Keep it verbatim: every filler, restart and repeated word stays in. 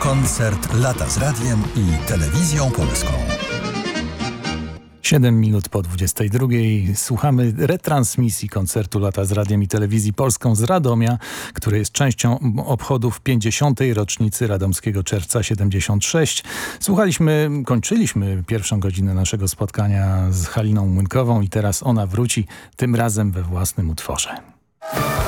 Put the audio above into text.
Koncert Lata z Radiem i Telewizją Polską. siedem minut po dwudziestej drugiej słuchamy retransmisji koncertu Lata z Radiem i Telewizji Polską z Radomia, który jest częścią obchodów pięćdziesiątej rocznicy Radomskiego Czerwca siedemdziesiąt sześć. Słuchaliśmy, kończyliśmy pierwszą godzinę naszego spotkania z Haliną Młynkową i teraz ona wróci, tym razem we własnym utworze.